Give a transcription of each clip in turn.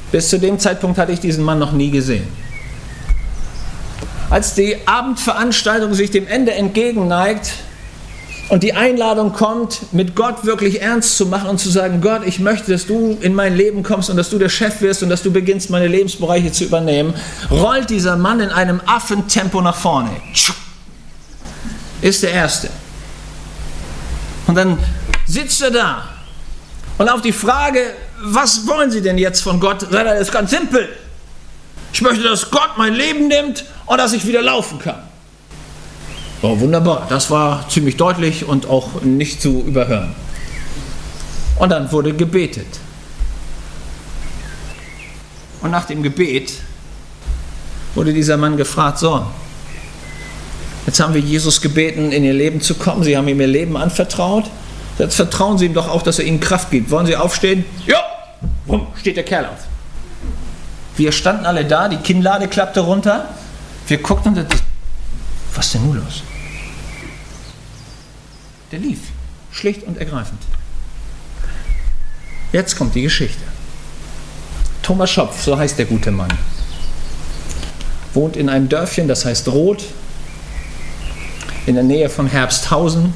Bis zu dem Zeitpunkt hatte ich diesen Mann noch nie gesehen. Als die Abendveranstaltung sich dem Ende entgegenneigt und die Einladung kommt, mit Gott wirklich ernst zu machen und zu sagen, Gott, ich möchte, dass du in mein Leben kommst und dass du der Chef wirst und dass du beginnst, meine Lebensbereiche zu übernehmen, rollt dieser Mann in einem Affentempo nach vorne. Ist der Erste. Und dann sitzt er da. Und auf die Frage, was wollen Sie denn jetzt von Gott, sagt er, das ist ganz simpel. Ich möchte, dass Gott mein Leben nimmt und dass ich wieder laufen kann. Oh, wunderbar, das war ziemlich deutlich und auch nicht zu überhören. Und dann wurde gebetet. Und nach dem Gebet wurde dieser Mann gefragt, so, jetzt haben wir Jesus gebeten, in ihr Leben zu kommen. Sie haben ihm ihr Leben anvertraut. Jetzt vertrauen Sie ihm doch auch, dass er Ihnen Kraft gibt. Wollen Sie aufstehen? Ja! Bumm, steht der Kerl auf. Wir standen alle da, die Kinnlade klappte runter. Wir guckten und was ist denn nun los? Der lief, schlicht und ergreifend. Jetzt kommt die Geschichte. Thomas Schopf, so heißt der gute Mann, wohnt in einem Dörfchen, das heißt Roth, in der Nähe von Herbsthausen.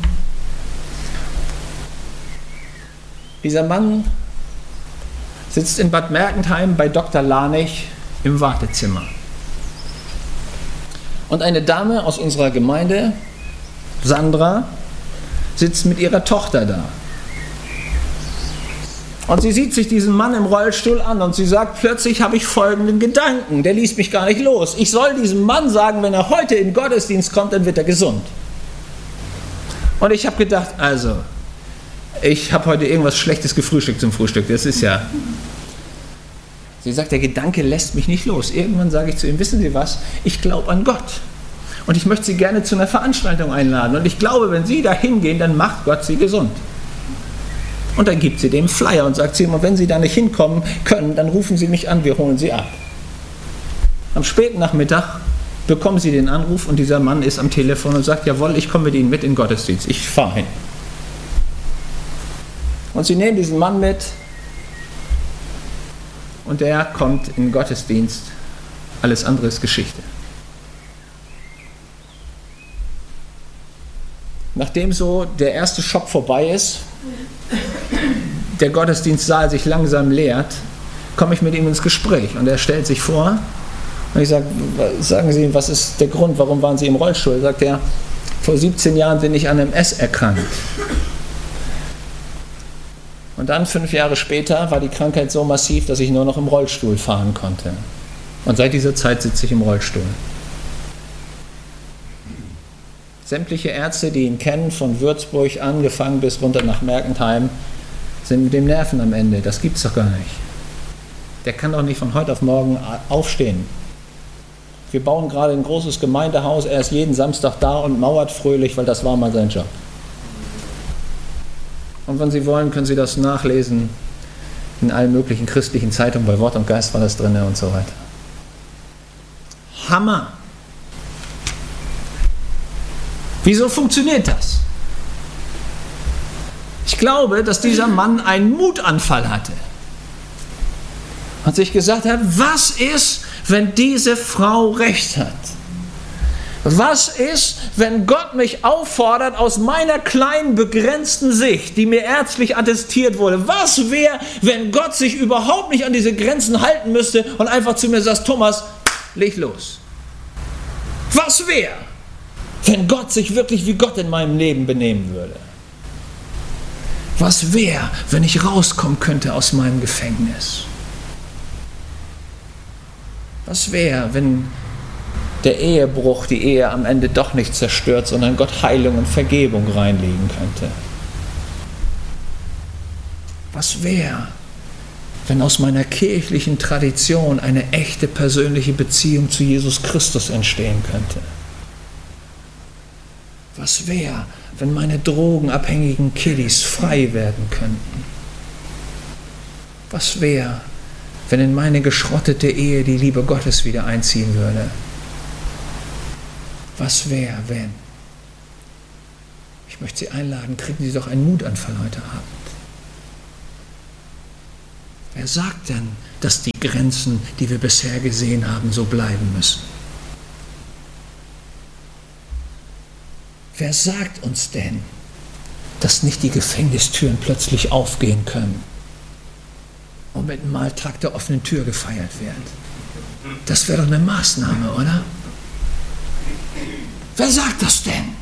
Dieser Mann sitzt in Bad Mergentheim bei Dr. Lanich im Wartezimmer. Und eine Dame aus unserer Gemeinde, Sandra, sitzt mit ihrer Tochter da. Und sie sieht sich diesen Mann im Rollstuhl an und sie sagt, plötzlich habe ich folgenden Gedanken, der ließ mich gar nicht los. Ich soll diesem Mann sagen, wenn er heute in den Gottesdienst kommt, dann wird er gesund. Und ich habe gedacht, also, ich habe heute irgendwas Schlechtes gefrühstückt zum Frühstück, das ist ja... Sie sagt, der Gedanke lässt mich nicht los. Irgendwann sage ich zu ihm, wissen Sie was, ich glaube an Gott. Und ich möchte Sie gerne zu einer Veranstaltung einladen. Und ich glaube, wenn Sie da hingehen, dann macht Gott Sie gesund. Und dann gibt sie dem Flyer und sagt sie immer, wenn Sie da nicht hinkommen können, dann rufen Sie mich an, wir holen Sie ab. Am späten Nachmittag bekommen sie den Anruf und dieser Mann ist am Telefon und sagt, jawohl, ich komme mit Ihnen mit in den Gottesdienst, ich fahre hin. Und sie nehmen diesen Mann mit und der kommt in den Gottesdienst. Alles andere ist Geschichte. Nachdem so der erste Schock vorbei ist, der Gottesdienstsaal sich langsam leert, komme ich mit ihm ins Gespräch und er stellt sich vor und ich sage, sagen Sie, was ist der Grund, warum waren Sie im Rollstuhl? Sagt er, vor 17 Jahren bin ich an MS erkrankt. Und dann 5 Jahre später war die Krankheit so massiv, dass ich nur noch im Rollstuhl fahren konnte. Und seit dieser Zeit sitze ich im Rollstuhl. Sämtliche Ärzte, die ihn kennen, von Würzburg angefangen bis runter nach Mergentheim, sind mit dem Nerven am Ende. Das gibt's doch gar nicht. Der kann doch nicht von heute auf morgen aufstehen. Wir bauen gerade ein großes Gemeindehaus, er ist jeden Samstag da und mauert fröhlich, weil das war mal sein Job. Und wenn Sie wollen, können Sie das nachlesen in allen möglichen christlichen Zeitungen, bei Wort und Geist war das drin und so weiter. Hammer! Wieso funktioniert das? Ich glaube, dass dieser Mann einen Mutanfall hatte und sich gesagt hat, was ist, wenn diese Frau recht hat? Was ist, wenn Gott mich auffordert, aus meiner kleinen, begrenzten Sicht, die mir ärztlich attestiert wurde, was wäre, wenn Gott sich überhaupt nicht an diese Grenzen halten müsste und einfach zu mir sagt, Thomas, leg los. Was wäre, wenn Gott sich wirklich wie Gott in meinem Leben benehmen würde? Was wäre, wenn ich rauskommen könnte aus meinem Gefängnis? Was wäre, wenn der Ehebruch die Ehe am Ende doch nicht zerstört, sondern Gott Heilung und Vergebung reinlegen könnte? Was wäre, wenn aus meiner kirchlichen Tradition eine echte persönliche Beziehung zu Jesus Christus entstehen könnte? Was wäre, wenn meine drogenabhängigen Kiddies frei werden könnten? Was wäre, wenn in meine geschrottete Ehe die Liebe Gottes wieder einziehen würde? Was wäre, wenn? Ich möchte Sie einladen, kriegen Sie doch einen Mutanfall heute Abend. Wer sagt denn, dass die Grenzen, die wir bisher gesehen haben, so bleiben müssen. Wer sagt uns denn, dass nicht die Gefängnistüren plötzlich aufgehen können und mit einem Maltag der offenen Tür gefeiert wird? Das wäre doch eine Maßnahme, oder? Wer sagt das denn?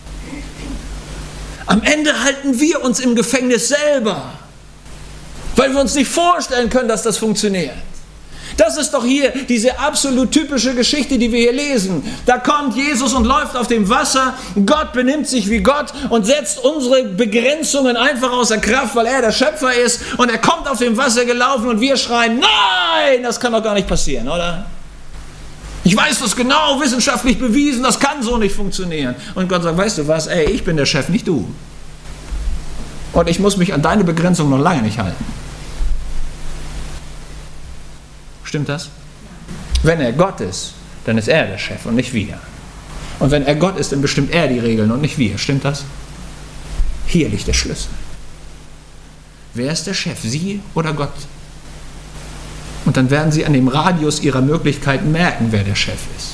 Am Ende halten wir uns im Gefängnis selber, weil wir uns nicht vorstellen können, dass das funktioniert. Das ist doch hier diese absolut typische Geschichte, die wir hier lesen. Da kommt Jesus und läuft auf dem Wasser. Gott benimmt sich wie Gott und setzt unsere Begrenzungen einfach außer Kraft, weil er der Schöpfer ist. Und er kommt auf dem Wasser gelaufen und wir schreien, nein, das kann doch gar nicht passieren, oder? Ich weiß das genau, wissenschaftlich bewiesen, das kann so nicht funktionieren. Und Gott sagt, weißt du was, ich bin der Chef, nicht du. Und ich muss mich an deine Begrenzung noch lange nicht halten. Stimmt das? Wenn er Gott ist, dann ist er der Chef und nicht wir. Und wenn er Gott ist, dann bestimmt er die Regeln und nicht wir. Stimmt das? Hier liegt der Schlüssel. Wer ist der Chef, Sie oder Gott? Und dann werden Sie an dem Radius Ihrer Möglichkeiten merken, wer der Chef ist.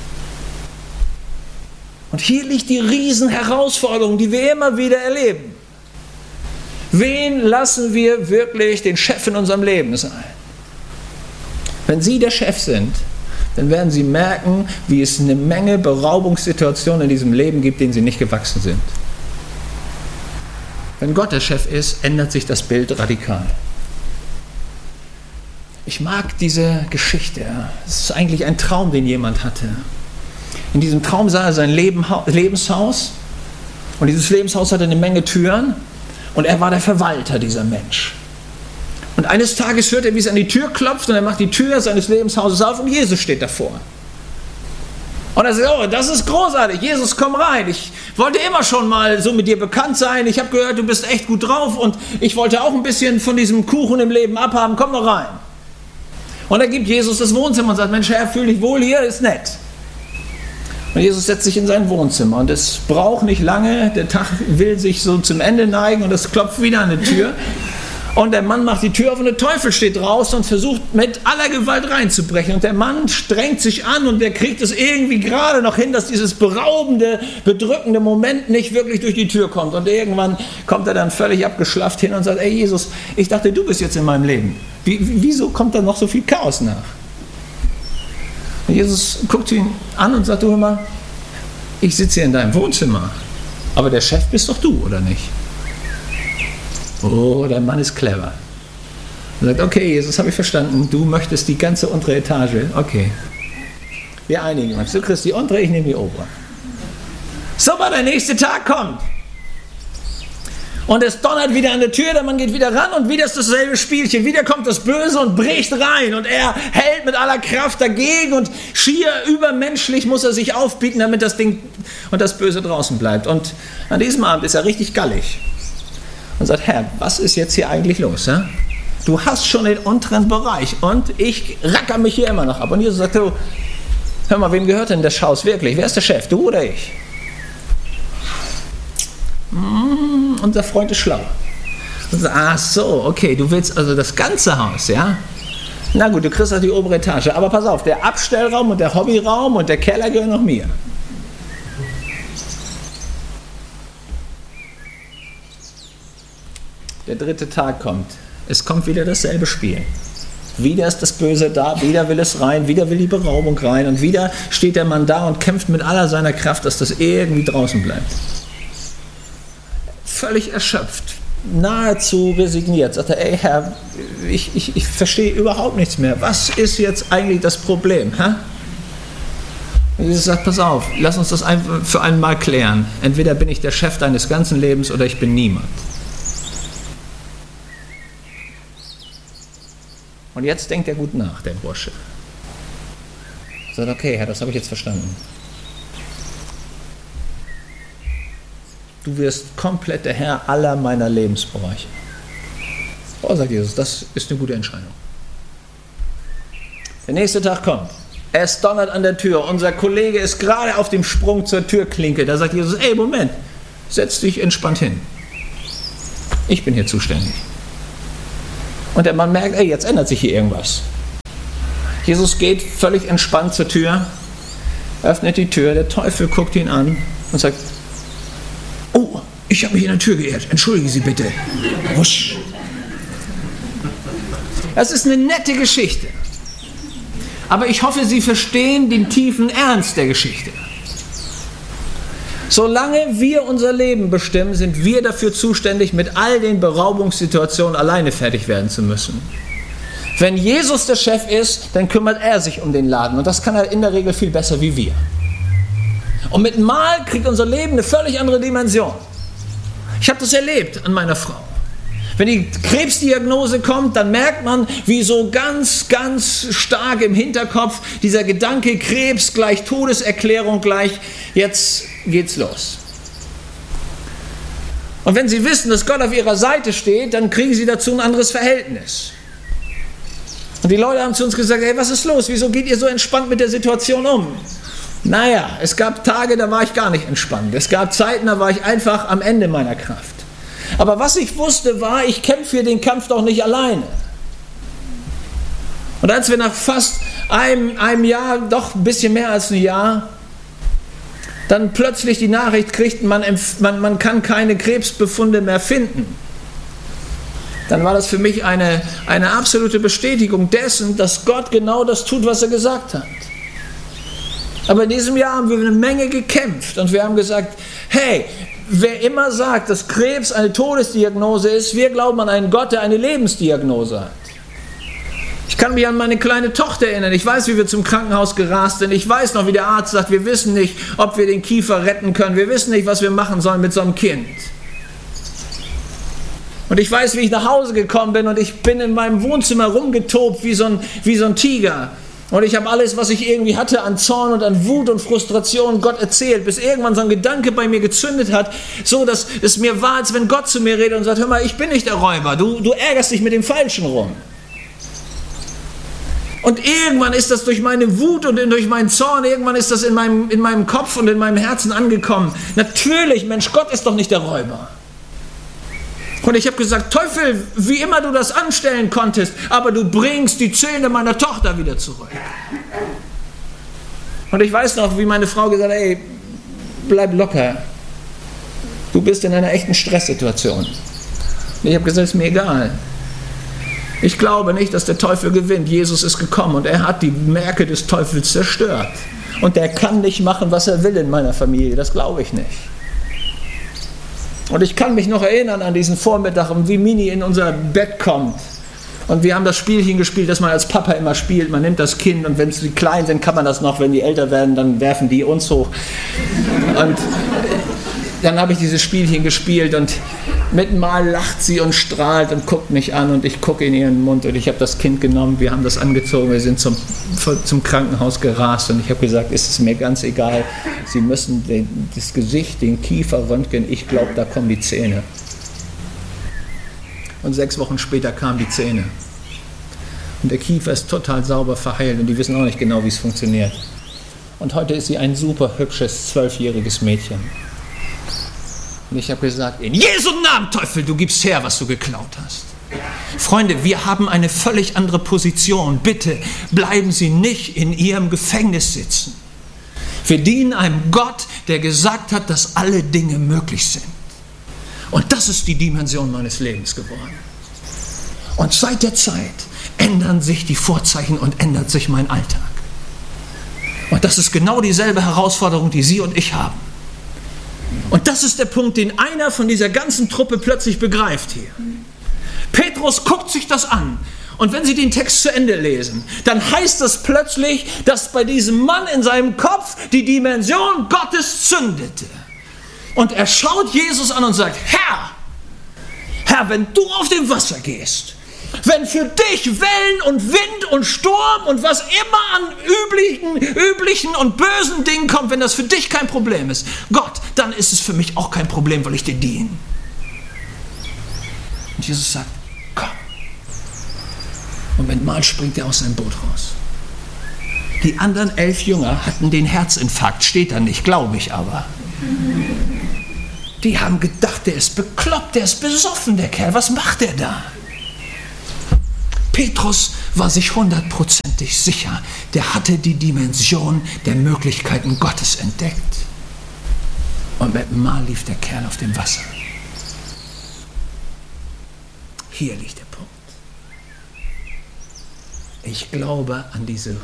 Und hier liegt die Riesenherausforderung, die wir immer wieder erleben. Wen lassen wir wirklich den Chef in unserem Leben sein? Wenn Sie der Chef sind, dann werden Sie merken, wie es eine Menge Beraubungssituationen in diesem Leben gibt, denen Sie nicht gewachsen sind. Wenn Gott der Chef ist, ändert sich das Bild radikal. Ich mag diese Geschichte. Es ist eigentlich ein Traum, den jemand hatte. In diesem Traum sah er sein Lebenshaus und dieses Lebenshaus hatte eine Menge Türen und er war der Verwalter dieser Mensch. Und eines Tages hört er, wie es an die Tür klopft und er macht die Tür seines Lebenshauses auf und Jesus steht davor. Und er sagt, oh, das ist großartig, Jesus, komm rein. Ich wollte immer schon mal so mit dir bekannt sein. Ich habe gehört, du bist echt gut drauf und ich wollte auch ein bisschen von diesem Kuchen im Leben abhaben. Komm doch rein. Und er gibt Jesus das Wohnzimmer und sagt, Mensch, Herr, fühl dich wohl hier, ist nett. Und Jesus setzt sich in sein Wohnzimmer und es braucht nicht lange, der Tag will sich so zum Ende neigen und es klopft wieder an die Tür. Und der Mann macht die Tür auf und der Teufel steht draußen und versucht mit aller Gewalt reinzubrechen. Und der Mann strengt sich an und der kriegt es irgendwie gerade noch hin, dass dieses beraubende, bedrückende Moment nicht wirklich durch die Tür kommt. Und irgendwann kommt er dann völlig abgeschlafft hin und sagt, ey Jesus, ich dachte, du bist jetzt in meinem Leben. Wieso kommt da noch so viel Chaos nach? Und Jesus guckt ihn an und sagt, du hör mal, ich sitze hier in deinem Wohnzimmer, aber der Chef bist doch du, oder nicht? Oh, der Mann ist clever. Er sagt, okay, Jesus, habe ich verstanden, du möchtest die ganze untere Etage. Okay, wir einigen uns. Du kriegst die untere, ich nehme die obere. So, aber der nächste Tag kommt. Und es donnert wieder an der Tür, der Mann geht wieder ran und wieder ist dasselbe Spielchen. Wieder kommt das Böse und bricht rein und er hält mit aller Kraft dagegen und schier übermenschlich muss er sich aufbieten, damit das Ding und das Böse draußen bleibt. Und an diesem Abend ist er richtig gallig. Und sagt, Herr, was ist jetzt hier eigentlich los? Ja? Du hast schon den unteren Bereich und ich racker mich hier immer noch ab. Und Jesus sagt, oh, hör mal, wem gehört denn das Haus wirklich? Wer ist der Chef, du oder ich? Unser Freund ist schlau. Und sagt, ach so, okay, du willst also das ganze Haus, ja? Na gut, du kriegst auch die obere Etage, aber pass auf, der Abstellraum und der Hobbyraum und der Keller gehören noch mir. Der dritte Tag kommt. Es kommt wieder dasselbe Spiel. Wieder ist das Böse da, wieder will es rein, wieder will die Beraubung rein und wieder steht der Mann da und kämpft mit aller seiner Kraft, dass das irgendwie draußen bleibt. Völlig erschöpft, nahezu resigniert, sagt er, ey Herr, ich verstehe überhaupt nichts mehr. Was ist jetzt eigentlich das Problem? Hä? Und Jesus sagt, pass auf, lass uns das für einmal klären. Entweder bin ich der Chef deines ganzen Lebens oder ich bin niemand. Und jetzt denkt er gut nach, der Bursche. Er sagt, okay, Herr, das habe ich jetzt verstanden. Du wirst komplett der Herr aller meiner Lebensbereiche. Oh, sagt Jesus, das ist eine gute Entscheidung. Der nächste Tag kommt. Es donnert an der Tür. Unser Kollege ist gerade auf dem Sprung zur Türklinke. Da sagt Jesus, ey, Moment, setz dich entspannt hin. Ich bin hier zuständig. Und der Mann merkt, jetzt ändert sich hier irgendwas. Jesus geht völlig entspannt zur Tür, öffnet die Tür, der Teufel guckt ihn an und sagt, oh, ich habe mich in der Tür geirrt, entschuldigen Sie bitte. Wusch. Das ist eine nette Geschichte. Aber ich hoffe, Sie verstehen den tiefen Ernst der Geschichte. Solange wir unser Leben bestimmen, sind wir dafür zuständig, mit all den Beraubungssituationen alleine fertig werden zu müssen. Wenn Jesus der Chef ist, dann kümmert er sich um den Laden. Und das kann er in der Regel viel besser wie wir. Und mit Mal kriegt unser Leben eine völlig andere Dimension. Ich habe das erlebt an meiner Frau. Wenn die Krebsdiagnose kommt, dann merkt man, wie so ganz, ganz stark im Hinterkopf dieser Gedanke, Krebs gleich Todeserklärung gleich, jetzt geht's los. Und wenn sie wissen, dass Gott auf ihrer Seite steht, dann kriegen sie dazu ein anderes Verhältnis. Und die Leute haben zu uns gesagt, hey, was ist los? Wieso geht ihr so entspannt mit der Situation um? Naja, es gab Tage, da war ich gar nicht entspannt. Es gab Zeiten, da war ich einfach am Ende meiner Kraft. Aber was ich wusste war, ich kämpfe für den Kampf doch nicht alleine. Und als wir nach fast einem Jahr, doch ein bisschen mehr als ein Jahr, dann plötzlich die Nachricht kriegten, man kann keine Krebsbefunde mehr finden, dann war das für mich eine absolute Bestätigung dessen, dass Gott genau das tut, was er gesagt hat. Aber in diesem Jahr haben wir eine Menge gekämpft und wir haben gesagt, hey, wer immer sagt, dass Krebs eine Todesdiagnose ist, wir glauben an einen Gott, der eine Lebensdiagnose hat. Ich kann mich an meine kleine Tochter erinnern. Ich weiß, wie wir zum Krankenhaus gerast sind. Ich weiß noch, wie der Arzt sagt, wir wissen nicht, ob wir den Kiefer retten können. Wir wissen nicht, was wir machen sollen mit so einem Kind. Und ich weiß, wie ich nach Hause gekommen bin und ich bin in meinem Wohnzimmer rumgetobt wie so ein Tiger. Und ich habe alles, was ich irgendwie hatte an Zorn und an Wut und Frustration Gott erzählt, bis irgendwann so ein Gedanke bei mir gezündet hat, so dass es mir war, als wenn Gott zu mir redet und sagt, hör mal, ich bin nicht der Räuber, du ärgerst dich mit dem Falschen rum. Und irgendwann ist das durch meine Wut und durch meinen Zorn, irgendwann ist das in meinem Kopf und in meinem Herzen angekommen. Natürlich, Mensch, Gott ist doch nicht der Räuber. Und ich habe gesagt, Teufel, wie immer du das anstellen konntest, aber du bringst die Zähne meiner Tochter wieder zurück. Und ich weiß noch, wie meine Frau gesagt hat, ey, bleib locker. Du bist in einer echten Stresssituation. Und ich habe gesagt, ist mir egal. Ich glaube nicht, dass der Teufel gewinnt. Jesus ist gekommen und er hat die Werke des Teufels zerstört. Und der kann nicht machen, was er will in meiner Familie. Das glaube ich nicht. Und ich kann mich noch erinnern an diesen Vormittag, wie Mini in unser Bett kommt. Und wir haben das Spielchen gespielt, das man als Papa immer spielt. Man nimmt das Kind und wenn sie klein sind, kann man das noch. Wenn die älter werden, dann werfen die uns hoch. Und dann habe ich dieses Spielchen gespielt und mit Mal lacht sie und strahlt und guckt mich an und ich gucke in ihren Mund und ich habe das Kind genommen, wir haben das angezogen, wir sind zum Krankenhaus gerast und ich habe gesagt, ist es mir ganz egal, Sie müssen das Gesicht, den Kiefer röntgen, ich glaube, da kommen die Zähne. Und 6 Wochen später kamen die Zähne. Und der Kiefer ist total sauber verheilt und die wissen auch nicht genau, wie es funktioniert. Und heute ist sie ein super hübsches 12-jähriges Mädchen. Und ich habe gesagt, in Jesu Namen, Teufel, du gibst her, was du geklaut hast. Freunde, wir haben eine völlig andere Position. Bitte bleiben Sie nicht in Ihrem Gefängnis sitzen. Wir dienen einem Gott, der gesagt hat, dass alle Dinge möglich sind. Und das ist die Dimension meines Lebens geworden. Und seit der Zeit ändern sich die Vorzeichen und ändert sich mein Alltag. Und das ist genau dieselbe Herausforderung, die Sie und ich haben. Und das ist der Punkt, den einer von dieser ganzen Truppe plötzlich begreift hier. Petrus guckt sich das an. Und wenn Sie den Text zu Ende lesen, dann heißt es plötzlich, dass bei diesem Mann in seinem Kopf die Dimension Gottes zündete. Und er schaut Jesus an und sagt, Herr, wenn du auf dem Wasser gehst, wenn für dich Wellen und Wind und Sturm und was immer an üblichen und bösen Dingen kommt, wenn das für dich kein Problem ist, Gott, dann ist es für mich auch kein Problem, weil ich dir diene. Und Jesus sagt, komm. Und mit Mal springt er aus seinem Boot raus. Die anderen 11 Jünger hatten den Herzinfarkt, steht da nicht, glaube ich aber. Die haben gedacht, der ist bekloppt, der ist besoffen, der Kerl, was macht der da? Petrus war sich 100%ig sicher, der hatte die Dimension der Möglichkeiten Gottes entdeckt. Und mit dem Mal lief der Kerl auf dem Wasser. Hier liegt der Punkt. Ich glaube an diese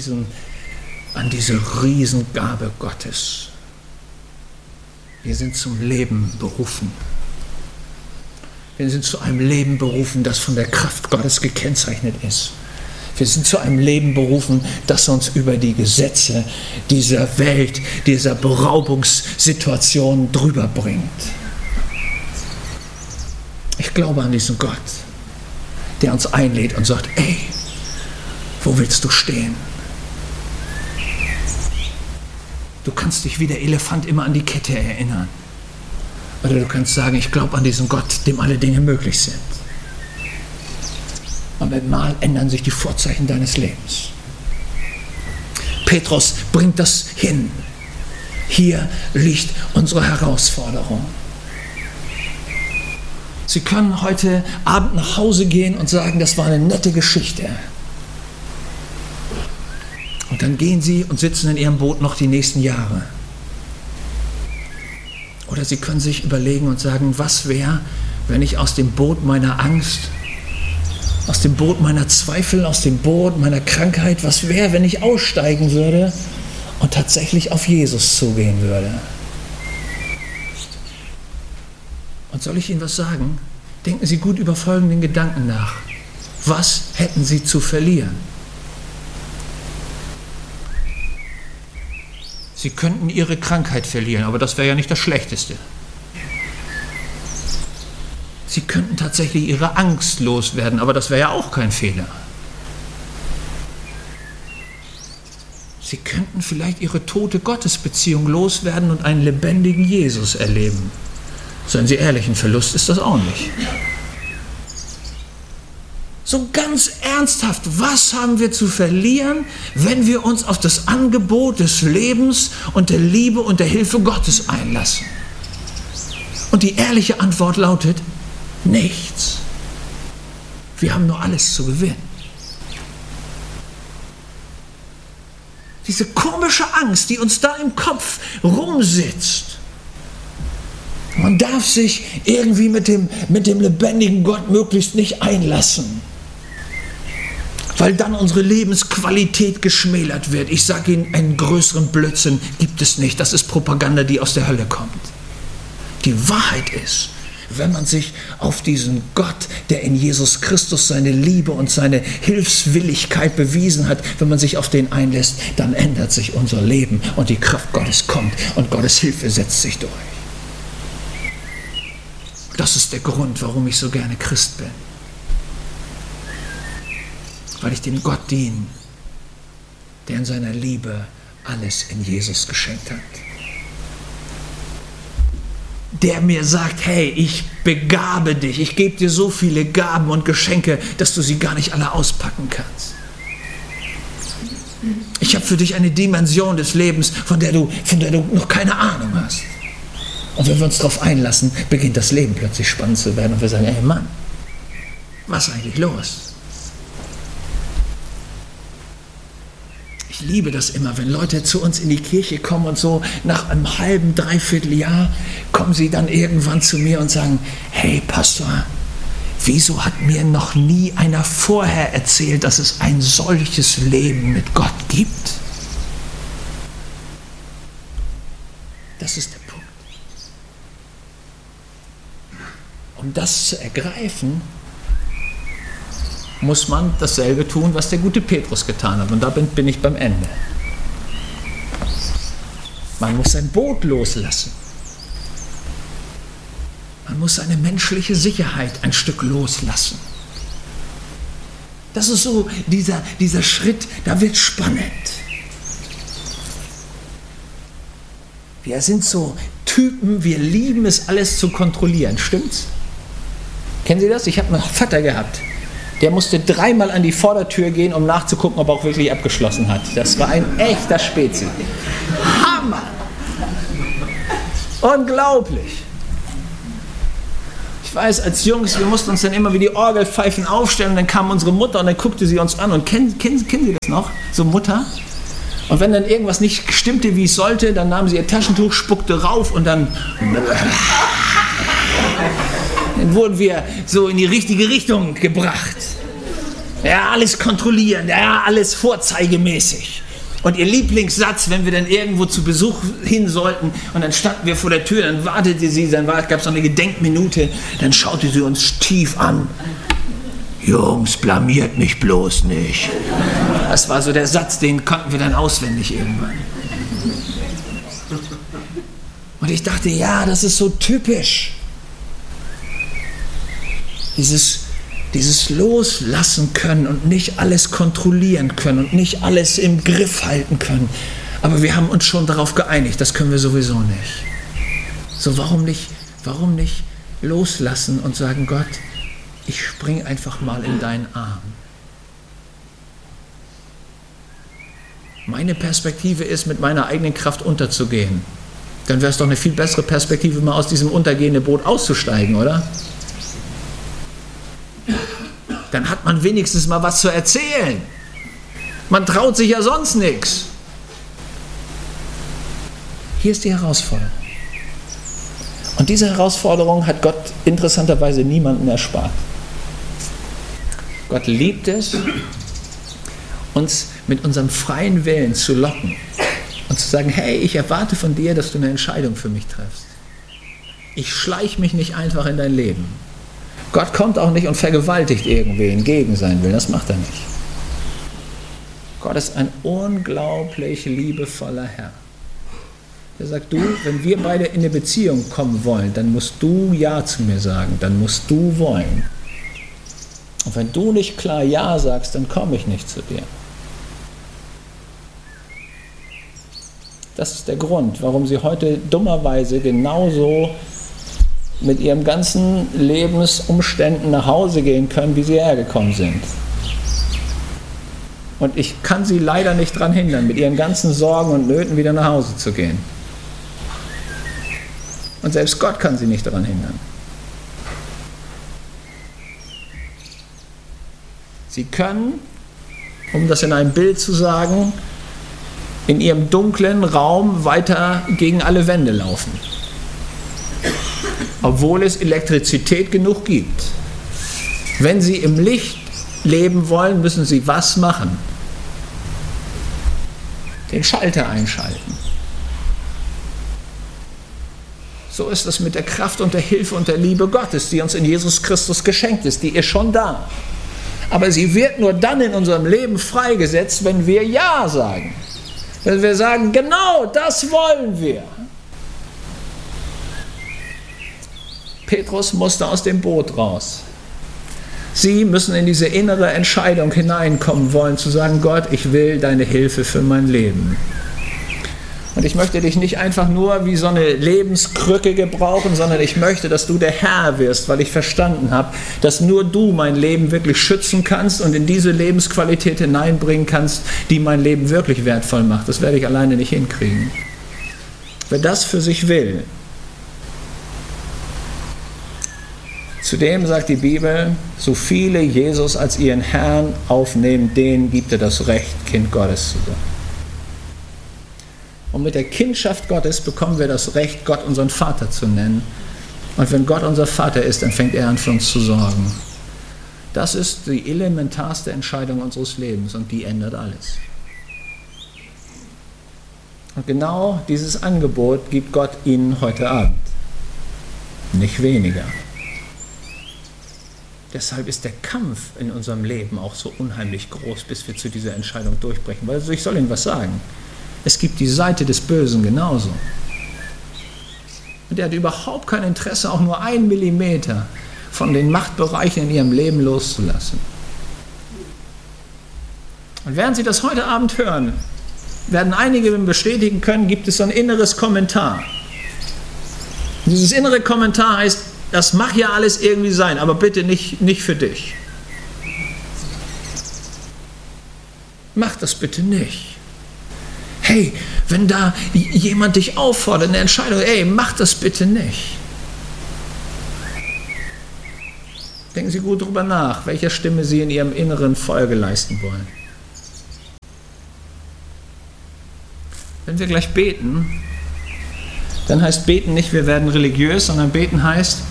Riesengabe Gottes. Wir sind zum Leben berufen. Wir sind zu einem Leben berufen, das von der Kraft Gottes gekennzeichnet ist. Wir sind zu einem Leben berufen, das uns über die Gesetze dieser Welt, dieser Beraubungssituation drüber bringt. Ich glaube an diesen Gott, der uns einlädt und sagt, ey, wo willst du stehen? Du kannst dich wie der Elefant immer an die Kette erinnern. Oder du kannst sagen, ich glaube an diesen Gott, dem alle Dinge möglich sind. Und mit Mal ändern sich die Vorzeichen deines Lebens. Petrus bringt das hin. Hier liegt unsere Herausforderung. Sie können heute Abend nach Hause gehen und sagen, das war eine nette Geschichte. Und dann gehen Sie und sitzen in Ihrem Boot noch die nächsten Jahre. Oder Sie können sich überlegen und sagen, was wäre, wenn ich aus dem Boot meiner Angst, aus dem Boot meiner Zweifel, aus dem Boot meiner Krankheit, was wäre, wenn ich aussteigen würde und tatsächlich auf Jesus zugehen würde? Und soll ich Ihnen was sagen? Denken Sie gut über folgenden Gedanken nach. Was hätten Sie zu verlieren? Sie könnten Ihre Krankheit verlieren, aber das wäre ja nicht das Schlechteste. Sie könnten tatsächlich Ihre Angst loswerden, aber das wäre ja auch kein Fehler. Sie könnten vielleicht Ihre tote Gottesbeziehung loswerden und einen lebendigen Jesus erleben. Seien Sie ehrlich, ein Verlust ist das auch nicht. So ganz ernsthaft, was haben wir zu verlieren, wenn wir uns auf das Angebot des Lebens und der Liebe und der Hilfe Gottes einlassen? Und die ehrliche Antwort lautet, nichts. Wir haben nur alles zu gewinnen. Diese komische Angst, die uns da im Kopf rumsitzt. Man darf sich irgendwie mit dem lebendigen Gott möglichst nicht einlassen, weil dann unsere Lebensqualität geschmälert wird. Ich sage Ihnen, einen größeren Blödsinn gibt es nicht. Das ist Propaganda, die aus der Hölle kommt. Die Wahrheit ist, wenn man sich auf diesen Gott, der in Jesus Christus seine Liebe und seine Hilfswilligkeit bewiesen hat, wenn man sich auf den einlässt, dann ändert sich unser Leben und die Kraft Gottes kommt und Gottes Hilfe setzt sich durch. Das ist der Grund, warum ich so gerne Christ bin. Weil ich dem Gott diene, der in seiner Liebe alles in Jesus geschenkt hat. Der mir sagt, hey, ich begabe dich, ich gebe dir so viele Gaben und Geschenke, dass du sie gar nicht alle auspacken kannst. Ich habe für dich eine Dimension des Lebens, von der du noch keine Ahnung hast. Und wenn wir uns darauf einlassen, beginnt das Leben plötzlich spannend zu werden und wir sagen, hey Mann, was ist eigentlich los? Ich liebe das immer, wenn Leute zu uns in die Kirche kommen und so nach einem halben, dreiviertel Jahr kommen sie dann irgendwann zu mir und sagen, hey Pastor, wieso hat mir noch nie einer vorher erzählt, dass es ein solches Leben mit Gott gibt? Das ist der Punkt. Um das zu ergreifen, muss man dasselbe tun, was der gute Petrus getan hat. Und da bin ich beim Ende. Man muss sein Boot loslassen. Man muss seine menschliche Sicherheit ein Stück loslassen. Das ist so dieser Schritt, da wird spannend. Wir sind so Typen, wir lieben es, alles zu kontrollieren. Stimmt's? Kennen Sie das? Ich habe einen Vater gehabt. Der musste 3-mal an die Vordertür gehen, um nachzugucken, ob er auch wirklich abgeschlossen hat. Das war ein echter Spezi. Hammer! Unglaublich! Ich weiß, als Jungs, wir mussten uns dann immer wie die Orgelpfeifen aufstellen und dann kam unsere Mutter und dann guckte sie uns an und kennen Sie das noch? So Mutter? Und wenn dann irgendwas nicht stimmte, wie es sollte, dann nahm sie ihr Taschentuch, spuckte rauf und dann wurden wir so in die richtige Richtung gebracht. Ja, alles kontrollieren, ja, alles vorzeigemäßig. Und ihr Lieblingssatz, wenn wir dann irgendwo zu Besuch hin sollten und dann standen wir vor der Tür, dann wartete sie, dann gab es noch eine Gedenkminute, dann schaute sie uns tief an. Jungs, blamiert mich bloß nicht. Das war so der Satz, den konnten wir dann auswendig irgendwann. Und ich dachte, ja, das ist so typisch. Dieses Loslassen können und nicht alles kontrollieren können und nicht alles im Griff halten können. Aber wir haben uns schon darauf geeinigt, das können wir sowieso nicht. So, warum nicht loslassen und sagen, Gott, ich spring einfach mal in deinen Arm. Meine Perspektive ist, mit meiner eigenen Kraft unterzugehen. Dann wäre es doch eine viel bessere Perspektive, mal aus diesem untergehenden Boot auszusteigen, oder? Dann hat man wenigstens mal was zu erzählen. Man traut sich ja sonst nichts. Hier ist die Herausforderung. Und diese Herausforderung hat Gott interessanterweise niemandem erspart. Gott liebt es, uns mit unserem freien Willen zu locken und zu sagen, hey, ich erwarte von dir, dass du eine Entscheidung für mich triffst. Ich schleiche mich nicht einfach in dein Leben. Gott kommt auch nicht und vergewaltigt irgendwen gegen seinen Willen, das macht er nicht. Gott ist ein unglaublich liebevoller Herr. Er sagt, du, wenn wir beide in eine Beziehung kommen wollen, dann musst du Ja zu mir sagen, dann musst du wollen. Und wenn du nicht klar Ja sagst, dann komme ich nicht zu dir. Das ist der Grund, warum sie heute dummerweise genauso mit ihren ganzen Lebensumständen nach Hause gehen können, wie sie hergekommen sind. Und ich kann sie leider nicht daran hindern, mit ihren ganzen Sorgen und Nöten wieder nach Hause zu gehen. Und selbst Gott kann sie nicht daran hindern. Sie können, um das in einem Bild zu sagen, in ihrem dunklen Raum weiter gegen alle Wände laufen. Obwohl es Elektrizität genug gibt. Wenn Sie im Licht leben wollen, müssen Sie was machen? Den Schalter einschalten. So ist es mit der Kraft und der Hilfe und der Liebe Gottes, die uns in Jesus Christus geschenkt ist. Die ist schon da. Aber sie wird nur dann in unserem Leben freigesetzt, wenn wir Ja sagen. Wenn wir sagen, genau das wollen wir. Petrus musste aus dem Boot raus. Sie müssen in diese innere Entscheidung hineinkommen wollen, zu sagen, Gott, ich will deine Hilfe für mein Leben. Und ich möchte dich nicht einfach nur wie so eine Lebenskrücke gebrauchen, sondern ich möchte, dass du der Herr wirst, weil ich verstanden habe, dass nur du mein Leben wirklich schützen kannst und in diese Lebensqualität hineinbringen kannst, die mein Leben wirklich wertvoll macht. Das werde ich alleine nicht hinkriegen. Wer das für sich will, zudem sagt die Bibel, so viele Jesus als ihren Herrn aufnehmen, denen gibt er das Recht, Kind Gottes zu sein. Und mit der Kindschaft Gottes bekommen wir das Recht, Gott unseren Vater zu nennen. Und wenn Gott unser Vater ist, dann fängt er an, für uns zu sorgen. Das ist die elementarste Entscheidung unseres Lebens und die ändert alles. Und genau dieses Angebot gibt Gott Ihnen heute Abend. Nicht weniger. Deshalb ist der Kampf in unserem Leben auch so unheimlich groß, bis wir zu dieser Entscheidung durchbrechen. Weil ich soll Ihnen was sagen. Es gibt die Seite des Bösen genauso. Und der hat überhaupt kein Interesse, auch nur 1 Millimeter von den Machtbereichen in ihrem Leben loszulassen. Und während Sie das heute Abend hören, werden einige bestätigen können, gibt es so ein inneres Kommentar. Und dieses innere Kommentar heißt, das mag ja alles irgendwie sein, aber bitte nicht für dich. Mach das bitte nicht. Hey, wenn da jemand dich auffordert, eine Entscheidung, mach das bitte nicht. denken Sie gut drüber nach, welcher Stimme Sie in Ihrem Inneren Folge leisten wollen. Wenn wir gleich beten, dann heißt beten nicht, wir werden religiös, sondern beten heißt,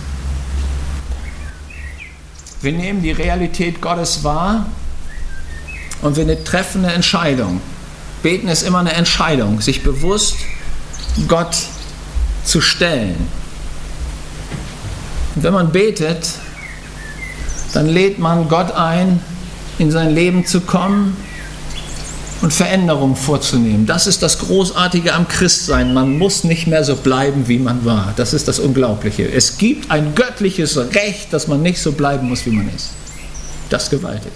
wir nehmen die Realität Gottes wahr und wir treffen eine Entscheidung. Beten ist immer eine Entscheidung, sich bewusst Gott zu stellen. Und wenn man betet, dann lädt man Gott ein, in sein Leben zu kommen und Veränderungen vorzunehmen. Das ist das Großartige am Christsein. Man muss nicht mehr so bleiben, wie man war. Das ist das Unglaubliche. Es gibt ein göttliches Recht, dass man nicht so bleiben muss, wie man ist. Das ist gewaltig.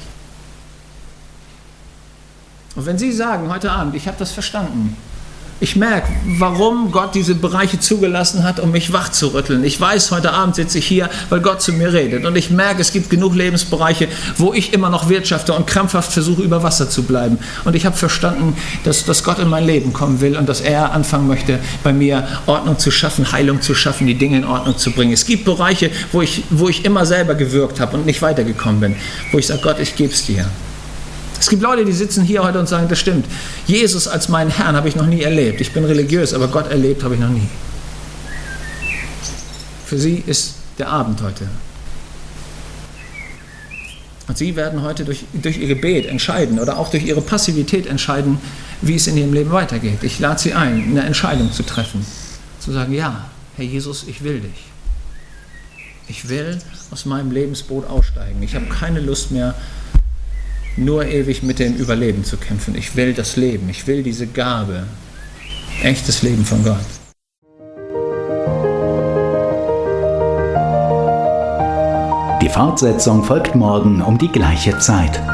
Und wenn Sie sagen, heute Abend, ich habe das verstanden, ich merke, warum Gott diese Bereiche zugelassen hat, um mich wach zu rütteln. Ich weiß, heute Abend sitze ich hier, weil Gott zu mir redet. Und ich merke, es gibt genug Lebensbereiche, wo ich immer noch wirtschafte und krampfhaft versuche, über Wasser zu bleiben. Und ich habe verstanden, dass Gott in mein Leben kommen will und dass er anfangen möchte, bei mir Ordnung zu schaffen, Heilung zu schaffen, die Dinge in Ordnung zu bringen. Es gibt Bereiche, wo ich immer selber gewirkt habe und nicht weitergekommen bin, wo ich sage, Gott, ich gebe es dir. Es gibt Leute, die sitzen hier heute und sagen, das stimmt, Jesus als meinen Herrn habe ich noch nie erlebt. Ich bin religiös, aber Gott erlebt habe ich noch nie. Für sie ist der Abend heute. Und sie werden heute durch ihr Gebet entscheiden oder auch durch ihre Passivität entscheiden, wie es in ihrem Leben weitergeht. Ich lade sie ein, eine Entscheidung zu treffen. Zu sagen, ja, Herr Jesus, ich will dich. Ich will aus meinem Lebensboot aussteigen. Ich habe keine Lust mehr, nur ewig mit dem Überleben zu kämpfen. Ich will das Leben, ich will diese Gabe, echtes Leben von Gott. Die Fortsetzung folgt morgen um die gleiche Zeit.